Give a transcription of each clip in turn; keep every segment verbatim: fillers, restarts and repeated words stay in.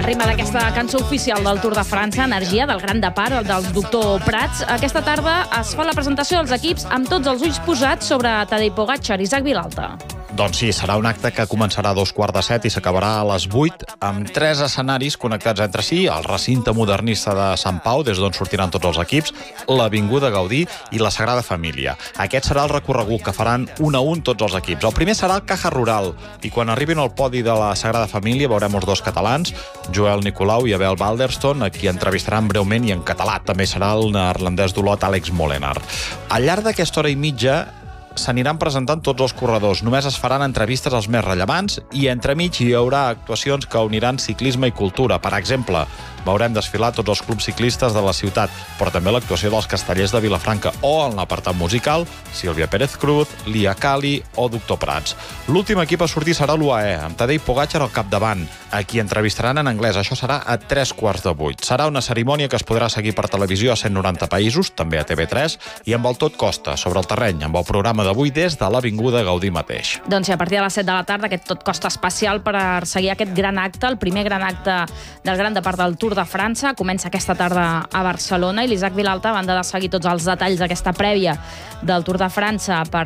Ritme d'aquesta cançó oficial del Tour de França, Energia, del Gran Depart, del doctor Prats. Aquesta tarda es fa la presentació dels equips amb tots els ulls posats sobre Tadej Pogačar i Isaac Vilalta. Doncs sí, serà un acte que començarà a dos quarts de set i s'acabarà a les vuit, amb tres escenaris connectats entre si, el recinte modernista de Sant Pau, des d'on sortiran tots els equips, l'Avinguda Gaudí i la Sagrada Família. Aquest serà el recorregut que faran un a un tots els equips. El primer serà el Caja Rural, i quan arribin al podi de la Sagrada Família veurem els dos catalans, Joel Nicolau i Abel Balderston, a qui entrevistaran breument i en català. També serà el neerlandès d'Olot, Àlex Molenaar. Al llarg d'aquesta hora i mitja s'aniran presentant tots els corredors. Només es faran entrevistes als més rellevants i entremig hi haurà actuacions que uniran ciclisme i cultura. Per exemple, veurem desfilar tots els clubs ciclistes de la ciutat, però també l'actuació dels Castellers de Vilafranca o, en l'apartat musical, Sílvia Pérez Cruz, Lia Cali o doctor Prats. L'últim equip a sortir serà l'U A E, amb Tadej Pogačar al capdavant, a qui entrevistaran en anglès. Això serà a tres quarts de vuit. Serà una cerimònia que es podrà seguir per televisió a cent noranta països, també a T V tres, i amb el tot costa, sobre el terreny, amb el programa d'avui des de l'Avinguda Gaudí mateix. Doncs sí, a partir de les set de la tarda, aquest tot costa especial per seguir aquest gran acte, el primer gran acte del Gran Depart del Tour de França. Comença aquesta tarda a Barcelona i l'Isaac Vilalta, a banda de seguir tots els detalls d'aquesta prèvia del Tour de França per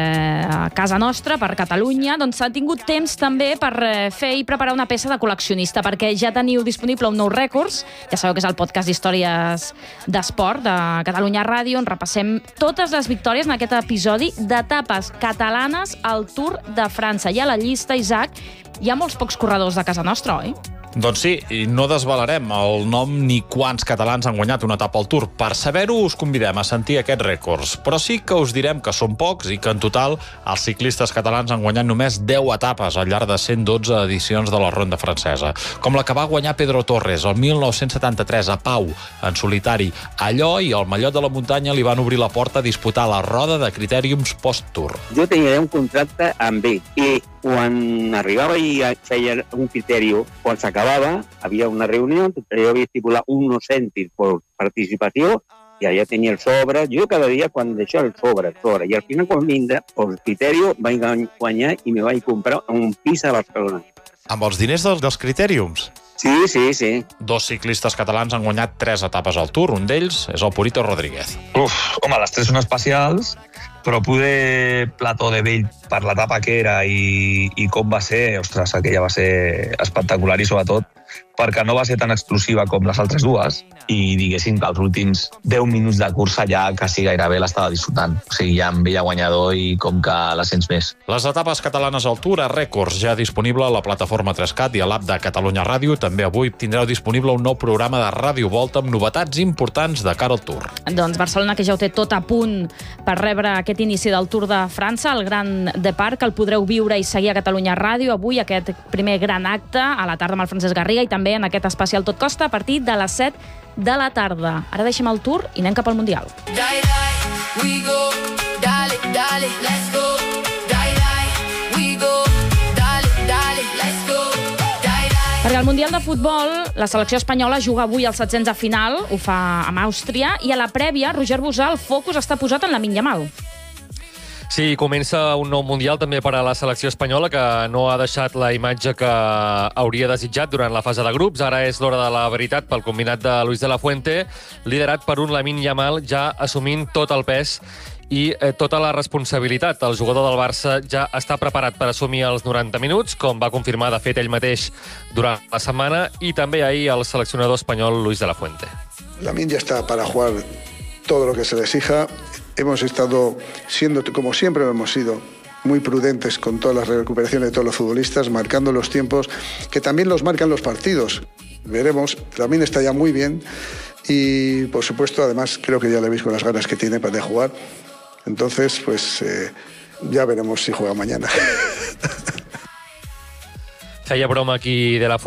eh, casa nostra, per Catalunya, doncs ha tingut temps també per eh, fer i preparar una peça de col·leccionista, perquè ja teniu disponible un nou rècords. Ja sabeu que és el podcast d'històries d'esport de Catalunya Ràdio, on repassem totes les victòries en aquest episodi d'etapes catalanes al Tour de França. I a la llista, Isaac, hi ha molts pocs corredors de casa nostra, oi? Doncs sí, i no desvelarem el nom ni quants catalans han guanyat una etapa al Tour. Per saber-ho, us convidem a sentir aquests rècords. Però sí que us direm que són pocs i que, en total, els ciclistes catalans han guanyat només deu etapes al llarg de cent dotze edicions de la Ronda Francesa. Com la que va guanyar Pedro Torres el mil nou-cents setanta-tres a Pau, en solitari. Allò i el Mallot de la Muntanya li van obrir la porta a disputar la roda de critèriums post-Tour. Jo tenia un contracte amb ell i quan arribava i feia un criteri, quan s'acabava, havia una reunió, jo havia estipulat uns cèntims per participació i allà tenia el sobre. Jo cada dia, quan deixava el sobre, el sobre, i al final, quan vinga, el criteri vaig guanyar i me vaig comprar un pis a Barcelona. Amb els diners dels, dels critèriums? Sí, sí, sí. Dos ciclistes catalans han guanyat tres etapes al Tour. Un d'ells és el Purito Rodríguez. Uf, home, les tres són especials, però poder plató de vell per l'etapa que era i, i com va ser, ostres, aquella va ser espectacular i sobretot perquè no va ser tan exclusiva com les altres dues i diguéssim que els últims deu minuts de cursa ja quasi gairebé l'estava disfrutant. O sigui, ja em veia guanyador i com que la sents més. Les etapes catalanes al Tour a rècords, ja disponible a la plataforma tres cat i a l'app de Catalunya Ràdio. També avui tindreu disponible un nou programa de Ràdio Volta amb novetats importants de cara al Tour. Doncs Barcelona, que ja ho té tot a punt per rebre aquest inici del Tour de França, el Gran Depart, que el podreu viure i seguir a Catalunya Ràdio. Avui aquest primer gran acte, a la tarda amb el Francesc Garriga, i també en aquest especial Tot Costa a partir de les set de la tarda. Ara deixem el Tour i anem cap al Mundial. Dale, dale, we go, dale, dale, let's go. Dale, dale, we go, dale, dale, let's go. Dale, dale. Perquè al Mundial de Futbol, la selecció espanyola juga avui als setzents de final, ho fa amb Àustria, i a la prèvia, Roger Busà, el focus està posat en Lamine Yamal. Sí, comença un nou Mundial també per a la selecció espanyola, que no ha deixat la imatge que hauria desitjat durant la fase de grups. Ara és l'hora de la veritat pel combinat de Luis de la Fuente, liderat per un Lamine Yamal ja assumint tot el pes i eh, tota la responsabilitat. El jugador del Barça ja està preparat per assumir els noranta minuts, com va confirmar de fet ell mateix durant la setmana, i també ahir el seleccionador espanyol Luis de la Fuente. Lamine ya está para jugar todo lo que se le exija. Hemos estado siendo, como siempre lo hemos sido, muy prudentes con todas las recuperaciones de todos los futbolistas, marcando los tiempos que también los marcan los partidos. Veremos, también está ya muy bien y, por supuesto, además creo que ya le veis con las ganas que tiene para de jugar. Entonces, pues eh, ya veremos si juega mañana. Feia broma aquí de la